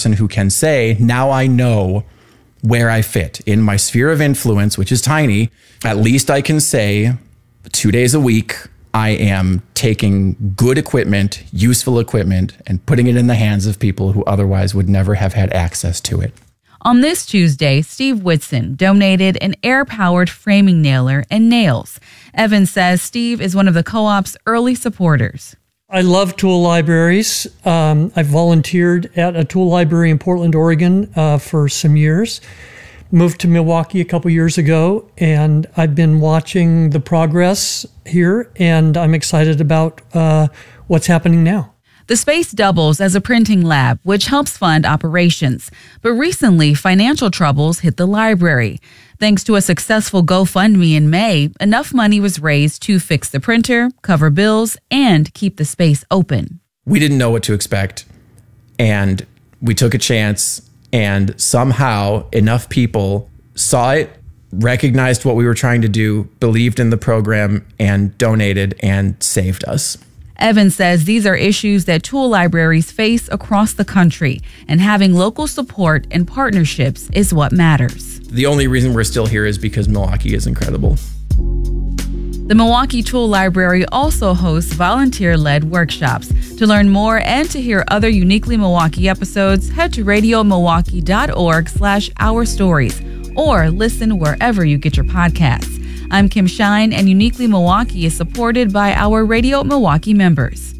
person who can say, now I know where I fit in my sphere of influence, which is tiny. At least I can say 2 days a week, I am taking good equipment, useful equipment, and putting it in the hands of people who otherwise would never have had access to it. On this Tuesday, Steve Whitson donated an air-powered framing nailer and nails. Evan says Steve is one of the co-op's early supporters. I love tool libraries. I volunteered at a tool library in Portland, Oregon for some years. Moved to Milwaukee a couple years ago, and I've been watching the progress here, and I'm excited about what's happening now. The space doubles as a printing lab, which helps fund operations. But recently, financial troubles hit the library. Thanks to a successful GoFundMe in May, enough money was raised to fix the printer, cover bills, and keep the space open. We didn't know what to expect, and we took a chance, and somehow enough people saw it, recognized what we were trying to do, believed in the program, and donated and saved us. Evan says these are issues that tool libraries face across the country, and having local support and partnerships is what matters. The only reason we're still here is because Milwaukee is incredible. The Milwaukee Tool Library also hosts volunteer-led workshops. To learn more and to hear other Uniquely Milwaukee episodes, head to radiomilwaukee.org/Our Stories or listen wherever you get your podcasts. I'm Kim Shine, and Uniquely Milwaukee is supported by our Radio Milwaukee members.